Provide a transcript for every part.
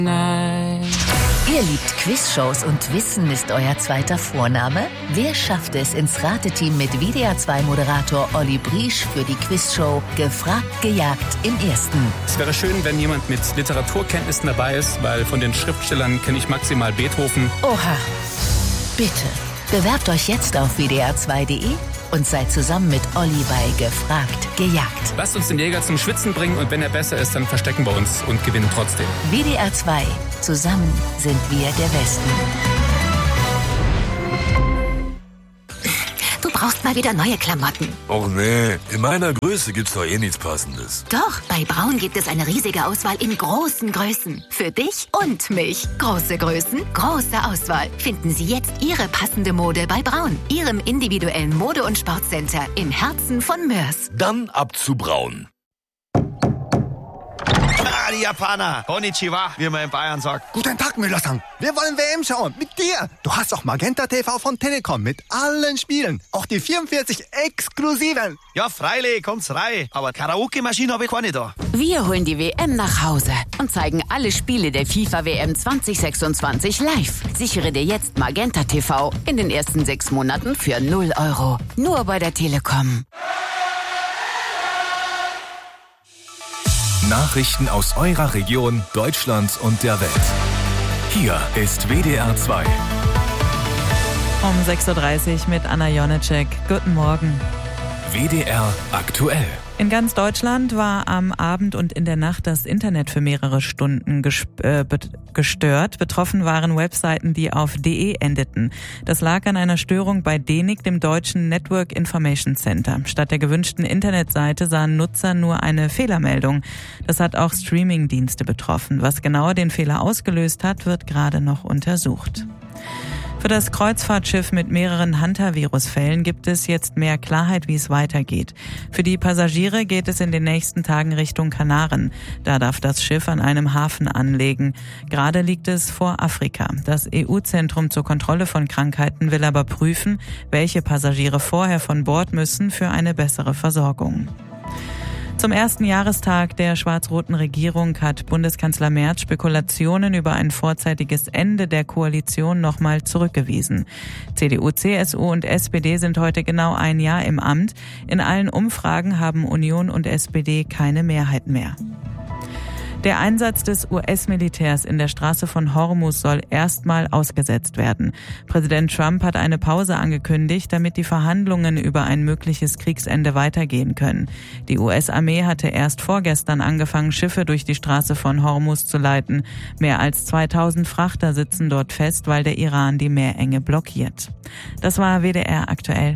Ihr liebt Quizshows und Wissen ist euer zweiter Vorname? Wer schafft es ins Rateteam mit WDR 2-Moderator Olli Briesch für die Quizshow Gefragt, gejagt im Ersten? Es wäre schön, wenn jemand mit Literaturkenntnissen dabei ist, weil von den Schriftstellern kenne ich maximal Beethoven. Oha, bitte. Bewerbt euch jetzt auf wdr2.de und seid zusammen mit Olli bei Gefragt, gejagt. Lasst uns den Jäger zum Schwitzen bringen und wenn er besser ist, dann verstecken wir uns und gewinnen trotzdem. WDR 2. Zusammen sind wir der Westen. Du brauchst mal wieder neue Klamotten. Och nee, in meiner Größe gibt's doch eh nichts Passendes. Doch, bei Braun gibt es eine riesige Auswahl in großen Größen. Für dich und mich. Große Größen, große Auswahl. Finden Sie jetzt Ihre passende Mode bei Braun. Ihrem individuellen Mode- und Sportcenter im Herzen von Mörs. Dann ab zu Braun. Die Japaner. Konnichiwa, wie man in Bayern sagt. Guten Tag, Müller-san. Wir wollen WM schauen. Mit dir. Du hast auch Magenta TV von Telekom mit allen Spielen. Auch die 44 exklusiven. Ja, freilich, kommt's rein. Aber Karaoke-Maschine habe ich keine da. Wir holen die WM nach Hause und zeigen alle Spiele der FIFA-WM 2026 live. Sichere dir jetzt Magenta TV in den ersten 6 Monaten für 0 €. Nur bei der Telekom. Nachrichten aus eurer Region, Deutschland und der Welt. Hier ist WDR 2. Um 6.30 Uhr mit Anna Jonecek. Guten Morgen. WDR aktuell. In ganz Deutschland war am Abend und in der Nacht das Internet für mehrere Stunden gestört. Betroffen waren Webseiten, die auf .de endeten. Das lag an einer Störung bei DENIC, dem deutschen Network Information Center. Statt der gewünschten Internetseite sahen Nutzer nur eine Fehlermeldung. Das hat auch Streamingdienste betroffen. Was genau den Fehler ausgelöst hat, wird gerade noch untersucht. Für das Kreuzfahrtschiff mit mehreren Hantavirus-Fällen gibt es jetzt mehr Klarheit, wie es weitergeht. Für die Passagiere geht es in den nächsten Tagen Richtung Kanaren. Da darf das Schiff an einem Hafen anlegen. Gerade liegt es vor Afrika. Das EU-Zentrum zur Kontrolle von Krankheiten will aber prüfen, welche Passagiere vorher von Bord müssen für eine bessere Versorgung. Zum ersten Jahrestag der schwarz-roten Regierung hat Bundeskanzler Merz Spekulationen über ein vorzeitiges Ende der Koalition nochmal zurückgewiesen. CDU, CSU und SPD sind heute genau ein Jahr im Amt. In allen Umfragen haben Union und SPD keine Mehrheit mehr. Der Einsatz des US-Militärs in der Straße von Hormuz soll erstmal ausgesetzt werden. Präsident Trump hat eine Pause angekündigt, damit die Verhandlungen über ein mögliches Kriegsende weitergehen können. Die US-Armee hatte erst vorgestern angefangen, Schiffe durch die Straße von Hormuz zu leiten. Mehr als 2000 Frachter sitzen dort fest, weil der Iran die Meerenge blockiert. Das war WDR aktuell.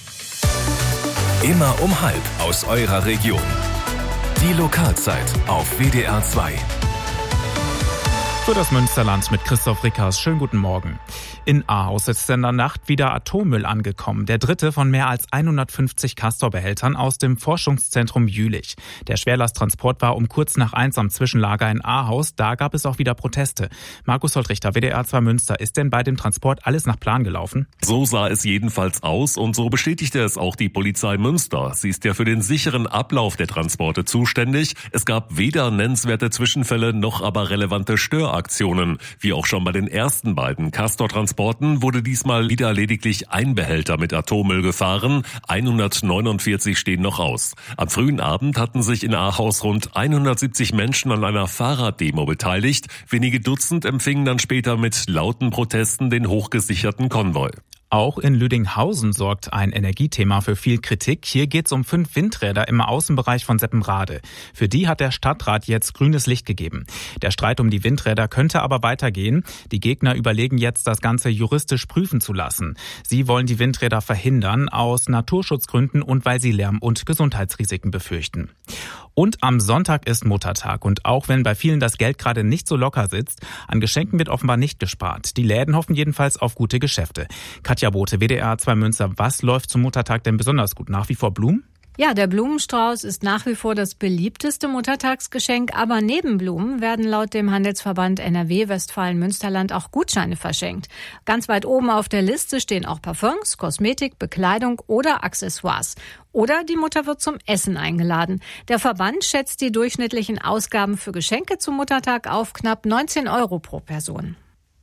Immer um 12:30 aus eurer Region. Die Lokalzeit auf WDR 2. Für das Münsterland mit Christoph Rickers. Schönen guten Morgen. In Ahaus ist in der Nacht wieder Atommüll angekommen. Der dritte von mehr als 150 Castor-Behältern aus dem Forschungszentrum Jülich. Der Schwerlasttransport war um kurz nach 1 am Zwischenlager in Ahaus. Da gab es auch wieder Proteste. Markus Holtrichter, WDR 2 Münster. Ist denn bei dem Transport alles nach Plan gelaufen? So sah es jedenfalls aus und so bestätigte es auch die Polizei Münster. Sie ist ja für den sicheren Ablauf der Transporte zuständig. Es gab weder nennenswerte Zwischenfälle noch aber relevante Störaktionen. Wie auch schon bei den ersten beiden Castor-Transporten wurde diesmal wieder lediglich ein Behälter mit Atommüll gefahren. 149 stehen noch aus. Am frühen Abend hatten sich in Ahaus rund 170 Menschen an einer Fahrraddemo beteiligt. Wenige Dutzend empfingen dann später mit lauten Protesten den hochgesicherten Konvoi. Auch in Lüdinghausen sorgt ein Energiethema für viel Kritik. Hier geht es um 5 Windräder im Außenbereich von Seppenrade. Für die hat der Stadtrat jetzt grünes Licht gegeben. Der Streit um die Windräder könnte aber weitergehen. Die Gegner überlegen jetzt, das Ganze juristisch prüfen zu lassen. Sie wollen die Windräder verhindern, aus Naturschutzgründen und weil sie Lärm- und Gesundheitsrisiken befürchten. Und am Sonntag ist Muttertag. Und auch wenn bei vielen das Geld gerade nicht so locker sitzt, an Geschenken wird offenbar nicht gespart. Die Läden hoffen jedenfalls auf gute Geschäfte. Katja Bote, WDR 2 Münster. Was läuft zum Muttertag denn besonders gut? Nach wie vor Blumen? Ja, der Blumenstrauß ist nach wie vor das beliebteste Muttertagsgeschenk, aber neben Blumen werden laut dem Handelsverband NRW Westfalen-Münsterland auch Gutscheine verschenkt. Ganz weit oben auf der Liste stehen auch Parfums, Kosmetik, Bekleidung oder Accessoires. Oder die Mutter wird zum Essen eingeladen. Der Verband schätzt die durchschnittlichen Ausgaben für Geschenke zum Muttertag auf knapp 19 € pro Person.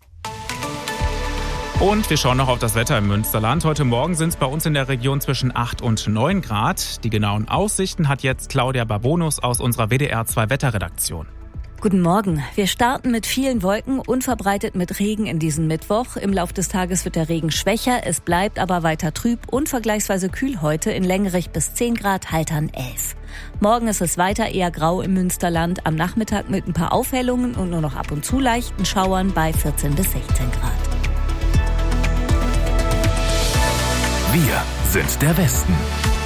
Und wir schauen noch auf das Wetter im Münsterland. Heute Morgen sind es bei uns in der Region zwischen 8 und 9 Grad. Die genauen Aussichten hat jetzt Claudia Barbonus aus unserer WDR 2 Wetterredaktion. Guten Morgen. Wir starten mit vielen Wolken, unverbreitet mit Regen in diesen Mittwoch. Im Lauf des Tages wird der Regen schwächer, es bleibt aber weiter trüb und vergleichsweise kühl heute, in Längerich bis 10 Grad, Haltern 11. Morgen ist es weiter eher grau im Münsterland, am Nachmittag mit ein paar Aufhellungen und nur noch ab und zu leichten Schauern bei 14 bis 16 Grad. Wir sind der Westen.